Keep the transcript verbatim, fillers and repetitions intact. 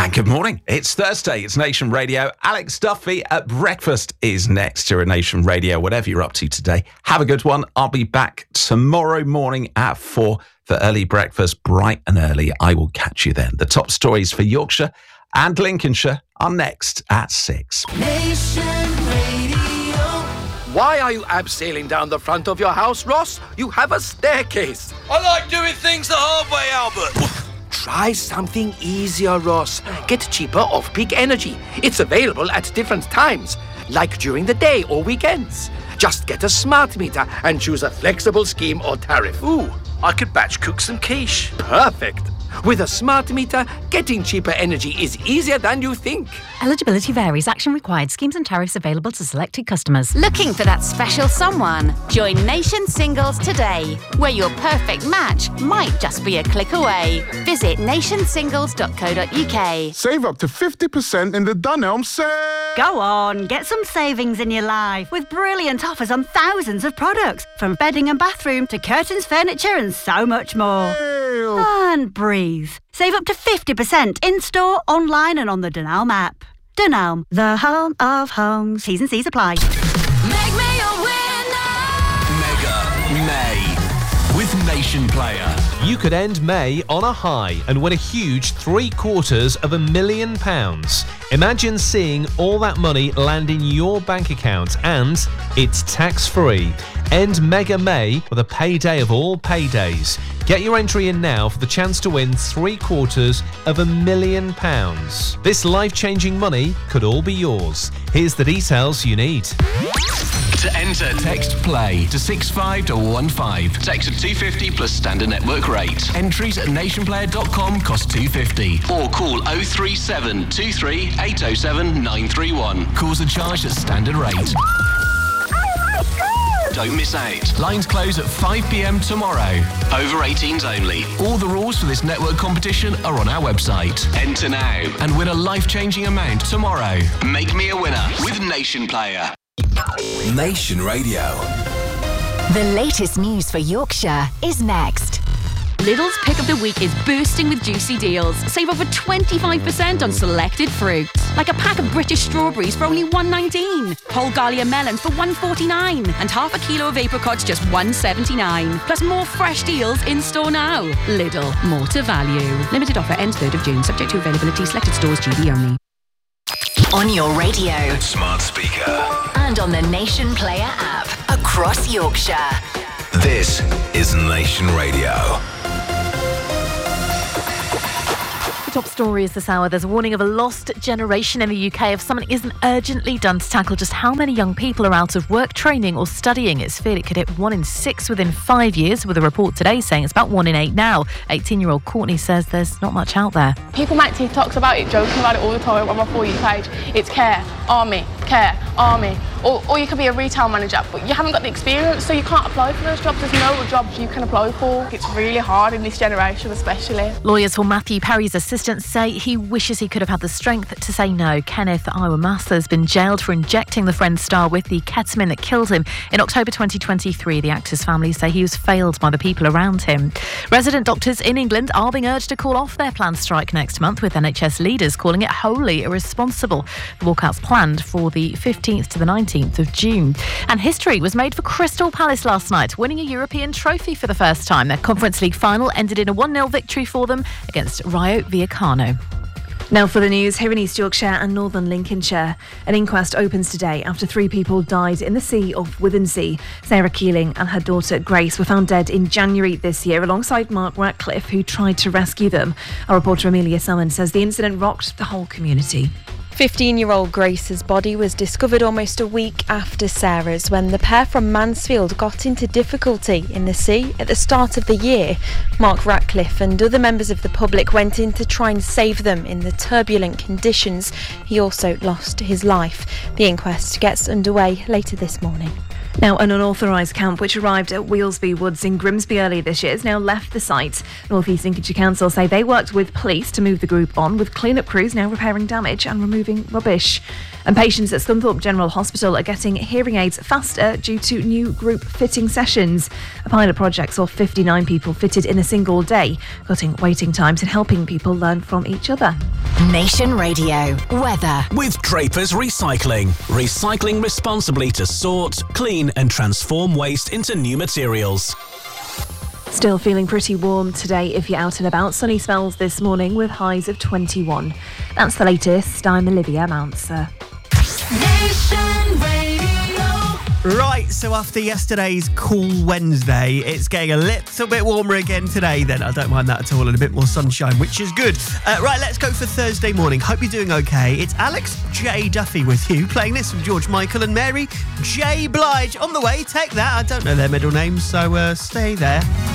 And good morning. It's Thursday. It's Nation Radio. Alex Duffy at breakfast is next here at Nation Radio. Whatever you're up to today, have a good one. I'll be back tomorrow morning at four for early breakfast, bright and early. I will catch you then. The top stories for Yorkshire and Lincolnshire are next at six. Nation Radio. Why are you abseiling down the front of your house, Ross? You have a staircase. I like doing things the hard way, Albert. Try something easier, Ross. Get cheaper off-peak energy. It's available at different times, like during the day or weekends. Just get a smart meter and choose a flexible scheme or tariff. Ooh, I could batch cook some quiche. Perfect. With a smart meter, getting cheaper energy is easier than you think. Eligibility varies. Action required. Schemes and tariffs available to selected customers. Looking for that special someone? Join Nation Singles today, where your perfect match might just be a click away. Visit nation singles dot co dot uk. Save up to fifty percent in the Dunelm sale. Go on, get some savings in your life with brilliant offers on thousands of products, from bedding and bathroom to curtains, furniture and so much more. Ew. And breathe. Save up to fifty percent in-store, online and on the Dunelm app. Dunelm, the home of homes. T's and C's apply. Make me a winner. Mega May with Nation Player. You could end May on a high and win a huge three quarters of a million pounds. Imagine seeing all that money land in your bank account, and it's tax-free. End Mega May with a payday of all paydays. Get your entry in now for the chance to win three quarters of a million pounds. This life-changing money could all be yours. Here's the details you need. To enter, text PLAY to six five one five. Text at two fifty plus standard network rate. Entries at nation player dot com cost two fifty. Or call oh three seven two three eight oh seven nine three one. Calls are charged at standard rate. Don't miss out. Lines close at five p.m. tomorrow. Over eighteens only. All the rules for this network competition are on our website. Enter now and win a life-changing amount tomorrow. Make me a winner with Nation Player. Nation Radio. The latest news for Yorkshire is next. Lidl's Pick of the Week is bursting with juicy deals. Save over twenty-five percent on selected fruits. Like a pack of British strawberries for only one pound nineteen. Whole Gallia melons for one pound forty-nine. And half a kilo of apricots just one pound seventy-nine. Plus more fresh deals in store now. Lidl, more to value. Limited offer ends third of June. Subject to availability. Selected stores, G B only. On your radio. Smart speaker. And on the Nation Player app. Across Yorkshire. This is Nation Radio. Top story is this hour. There's a warning of a lost generation in the U K if something isn't urgently done to tackle just how many young people are out of work, training or studying. It's feared it could hit one in six within five years, with a report today saying it's about one in eight now. eighteen-year-old Courtney says there's not much out there. People make TikToks about it, joking about it all the time on my For You page. It's care, army, care, army. Or, or you could be a retail manager, but you haven't got the experience, so you can't apply for those jobs. There's no jobs you can apply for. It's really hard in this generation, especially. Lawyers for Matthew Perry's assistant say he wishes he could have had the strength to say no. Kenneth Iwamasa has been jailed for injecting the Friends star with the ketamine that killed him in October twenty twenty-three. The actor's family say he was failed by the people around him. Resident doctors in England are being urged to call off their planned strike next month, with N H S leaders calling it wholly irresponsible. The walkout's planned for the fifteenth to the nineteenth of June. And history was made for Crystal Palace last night, winning a European trophy for the first time. Their Conference League final ended in a one nil victory for them against Rayo Vallecano. Now for the news, here in East Yorkshire and northern Lincolnshire. An inquest opens today after three people died in the sea off Withensea. Sarah Keeling and her daughter Grace were found dead in January this year alongside Mark Ratcliffe, who tried to rescue them. Our reporter Amelia Salmon says the incident rocked the whole community. fifteen-year-old Grace's body was discovered almost a week after Sarah's, when the pair from Mansfield got into difficulty in the sea at the start of the year. Mark Ratcliffe and other members of the public went in to try and save them in the turbulent conditions. He also lost his life. The inquest gets underway later this morning. Now, an unauthorised camp which arrived at Wheelsby Woods in Grimsby earlier this year has now left the site. North East Lincolnshire Council say they worked with police to move the group on, with clean-up crews now repairing damage and removing rubbish. And patients at Scunthorpe General Hospital are getting hearing aids faster due to new group fitting sessions. A pilot project saw fifty-nine people fitted in a single day, cutting waiting times and helping people learn from each other. Nation Radio weather. With Draper's Recycling. Recycling responsibly to sort, clean and transform waste into new materials. Still feeling pretty warm today if you're out and about. Sunny spells this morning with highs of twenty-one. That's the latest. I'm Olivia Mounser. Nation Radio. Right, so after yesterday's cool Wednesday, it's getting a little bit warmer again today then. I don't mind that at all, and a bit more sunshine, which is good. Uh, right, let's go for Thursday morning. Hope you're doing okay. It's Alex J. Duffy with you, playing this from George Michael and Mary J. Blige. On the way, take that. I don't know their middle names, so uh, stay there.